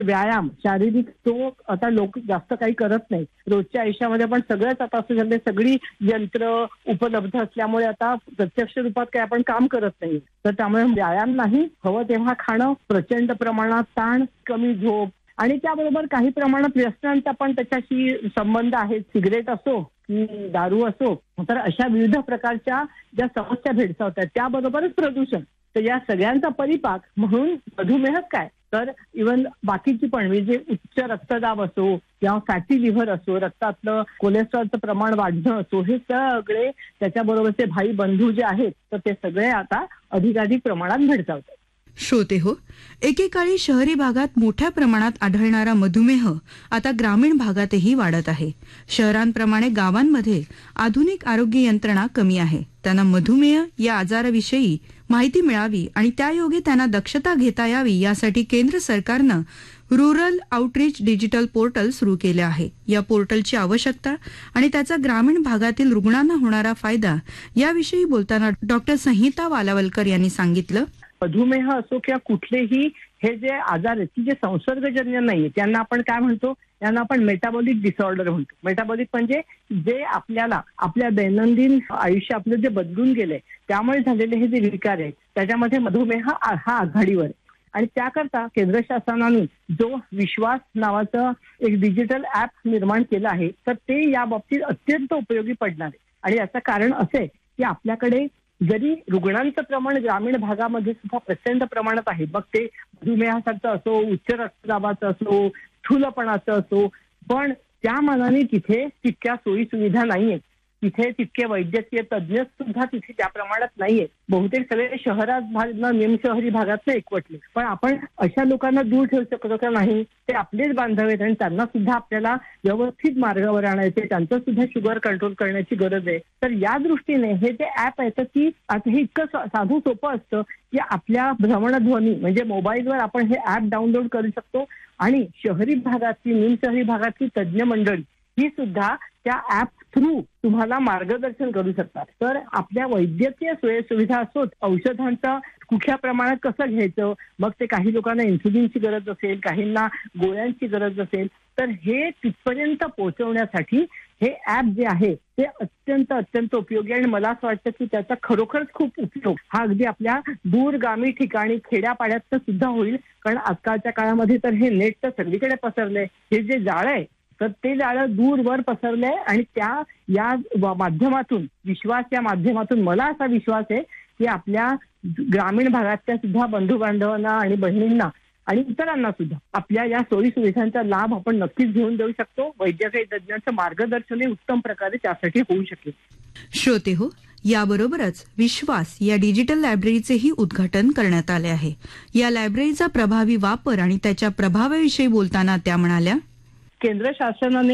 व्यायाम शारीरिक तो आता लोक जास्त काही करत नाही. रोजच्या आयुष्यामध्ये पण सगळंच आता असं झालं, सगळी यंत्र उपलब्ध असल्यामुळे आता प्रत्यक्ष रूपात काही आपण काम करत नाही. तर त्यामुळे व्यायाम नाही, हवं तेव्हा खाणं, प्रचंड प्रमाणात ताण, कमी झोप आणि त्याबरोबर काही प्रमाणात व्यसनांचा पण त्याच्याशी संबंध आहे. सिगरेट असो की दारू असो, तर अशा विविध प्रकारच्या ज्या समस्या भेडसावतात त्याबरोबरच प्रदूषण. तर या सगळ्यांचा परिपाक म्हणून मधुमेह काय, तर इव्हन बाकीची पण म्हणजे उच्च रक्तदाब असो किंवा फॅटी लिव्हर असो, रक्तातलं कोलेस्ट्रॉलचं प्रमाण वाढणं असो, हे सगळे त्याच्याबरोबरचे भाई बंधू जे आहेत तर ते सगळे आता अधिकाधिक प्रमाणात भेडसावतात. श्रोते हो, एकेकाळी शहरी भागात मोठ्या प्रमाणात आढळणारा मधुमेह आता ग्रामीण भागातही वाढत आहे. शहरांप्रमाणे गावांमध्ये आधुनिक आरोग्य यंत्रणा कमी आहे. त्यांना मधुमेह या आजाराविषयी माहिती मिळावी आणि त्यायोगे त्यांना दक्षता घेता यावी यासाठी केंद्र सरकारनं रुरल आउटरीच डिजिटल पोर्टल सुरू केले आहे. या पोर्टलची आवश्यकता आणि त्याचा ग्रामीण भागातील रुग्णांना होणारा फायदा याविषयी बोलताना डॉक्टर संहिता वालावलकर यांनी सांगितलं. मधुमेह असो किंवा कुठलेही हे जे आजार आहेत की जे संसर्गजन्य नाहीये त्यांना आपण काय म्हणतो, यांना आपण मेटाबॉलिक डिसऑर्डर म्हणतो. मेटाबॉलिक म्हणजे जे आपल्याला आपल्या दैनंदिन आयुष्य आपलं जे बदलून गेलंय त्यामुळे झालेले हे जे विकार आहेत त्याच्यामध्ये मधुमेह हा आघाडीवर आहे. आणि त्याकरता केंद्र शासनाने जो विश्वास नावाचं एक डिजिटल ऍप निर्माण केलं आहे तर ते या बाबतीत अत्यंत उपयोगी पडणार आहे. आणि याचं कारण असे की आपल्याकडे जरी रुग्णांचं प्रमाण ग्रामीण भागामध्ये सुद्धा प्रचंड प्रमाणात आहे, मग ते मधुमेहासारखं असो, उच्च रक्तदाबाचं असो, स्थूलपणाचं असो, पण त्या मानाने तिथे तितक्या सोयी सुविधा नाहीये. तिथे तितके वैद्यकीय तज्ज्ञ सुद्धा तिथे त्या प्रमाणात नाहीये. बहुतेक सगळे शहरात निमशहरी भागात एकवटले. पण आपण अशा लोकांना दूर ठेवू शकतो का नाही, ते आपलेच बांधव आहेत आणि त्यांना सुद्धा आपल्याला व्यवस्थित मार्गावर आणायचे, त्यांचं सुद्धा शुगर कंट्रोल करण्याची गरज आहे. तर या दृष्टीने हे जे ऍप आहे तर ती आता हे इतकं साधं सोपं असतं की आपल्या भ्रमणध्वनी म्हणजे मोबाईलवर आपण हे ऍप डाउनलोड करू शकतो आणि शहरी भागातली निमशहरी भागातली तज्ज्ञ मंडळी ही सुद्धा त्या ऍप थ्रू तुम्हाला मार्गदर्शन करू शकतात. तर आपल्या वैद्यकीय सोयीसुविधा असोत, औषधांचा कुठल्या प्रमाणात कसं घ्यायचं, मग ते काही लोकांना इन्सुलिनची गरज असेल, काहींना गोळ्यांची गरज असेल, तर हे तिथपर्यंत पोहोचवण्यासाठी हे ऍप जे आहे ते अत्यंत उपयोगी. आणि मला असं वाटतं की त्याचा खरोखरच खूप उपयोग हा अगदी आपल्या दूरगामी ठिकाणी खेड्यापाड्यात सुद्धा होईल. कारण आजकालच्या काळामध्ये तर हे नेट तर सगळीकडे पसरलंय. हे जे जाळं आहे तर ते जाळं दूरवर पसरलंय आणि या माध्यमातून या माध्यमातून मला असा विश्वास आहे की आपल्या ग्रामीण भागातल्या सुद्धा बंधू बांधवांना आणि बहिणींना आणि इतरांना सुद्धा आपल्या या सोयी सुविधांचा लाभ आपण नक्कीच घेऊन देऊ शकतो. वैद्यकीय तज्ज्ञांचं मार्गदर्शनही उत्तम प्रकारे त्यासाठी होऊ शकेल. श्रोते हो, याबरोबरच विश्वास या डिजिटल लायब्ररीचेही उद्घाटन करण्यात आले आहे. या लायब्ररीचा प्रभावी वापर आणि त्याच्या प्रभावाविषयी बोलताना त्या म्हणाल्या, केंद्र शासनाने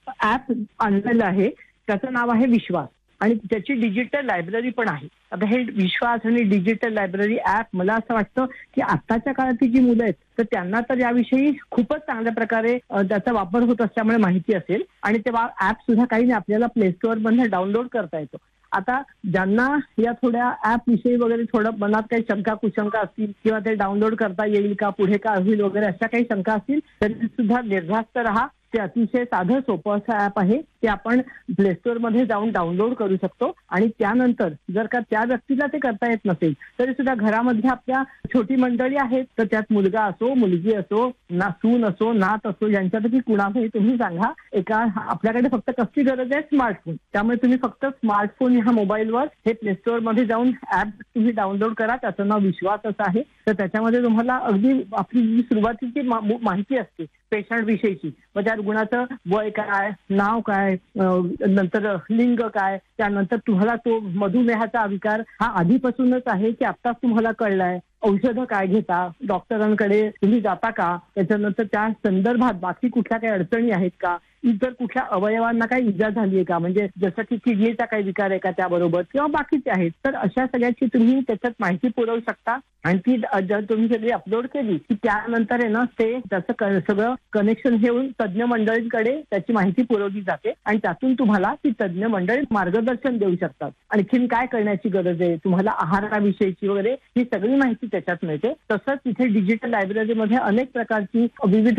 ऍप आणलेलं आहे त्याचं नाव आहे विश्वास आणि त्याची डिजिटल लायब्ररी पण आहे. आता हे विश्वास आणि डिजिटल लायब्ररी ऍप मला असं वाटतं की आताच्या काळातली जी मुलं आहेत तर त्यांना तर याविषयी खूपच चांगल्या प्रकारे त्याचा वापर होत असल्यामुळे माहिती असेल आणि तेव्हा ऍप सुद्धा काही नाही आपल्याला प्ले स्टोअर मधून डाउनलोड करता येतो. आता ज्यांना या थोड्या ऍप विषयी वगैरे थोडं मनात काही शंका कुशंका असतील किंवा ते डाउनलोड करता येईल का, पुढे काय होईल वगैरे अशा काही शंका असतील तरी सुद्धा निर्धास्त राहा. ते अतिशय साधं सोपं असं ऍप आहे ते आपण प्ले स्टोअर मध्ये जाऊन डाउनलोड करू शकतो. आणि त्यानंतर जर का त्या व्यक्तीला ते करता येत नसेल तरी सुद्धा घरामध्ये आपल्या छोटी मंडळी आहेत तर त्यात मुलगा असो, मुलगी असो, सून असो, नात असो, यांच्यापैकी कुणालाही तुम्ही सांगा. आपल्याकडे फक्त कसली गरज आहे, स्मार्टफोन. त्यामुळे तुम्ही फक्त स्मार्टफोन ह्या मोबाईलवर हे प्ले स्टोअर मध्ये जाऊन ऍप तुम्ही डाउनलोड करा. त्याचं नाव विश्वास असं आहे. तर त्याच्यामध्ये तुम्हाला अगदी आपली जी सुरुवातीची माहिती असते पेशंट विषयीची, मग त्या रुग्णाचं वय काय, नाव काय, नंतर लिंग काय, त्यानंतर तुम्हाला तो मधुमेहाचा विकार हा आधीपासूनच आहे की आत्ताच तुम्हाला कळलाय, औषधं काय घेता, डॉक्टरांकडे तुम्ही जाता का, त्याच्यानंतर त्या संदर्भात बाकी कुठल्या काही अडचणी आहेत का, इतर कुठल्या अवयवांना काही इजा झाली आहे का, म्हणजे जसं की किडनीचा काही विकार आहे का त्याबरोबर, किंवा बाकीचे आहेत. तर अशा सगळ्याची तुम्ही त्याच्यात माहिती पुरवू शकता आणि ती जर तुम्ही सगळी अपलोड केली की त्यानंतर आहे ना ते त्याचं सगळं कनेक्शन घेऊन तज्ज्ञ मंडळींकडे त्याची माहिती पुरवली जाते आणि त्यातून तुम्हाला ती तज्ज्ञ मंडळी मार्गदर्शन देऊ शकतात. आणखीन काय करण्याची गरज आहे, तुम्हाला आहाराविषयीची वगैरे ही सगळी माहिती त्याच्यात मिळते. तसंच इथे डिजिटल लायब्ररीमध्ये अनेक प्रकारची विविध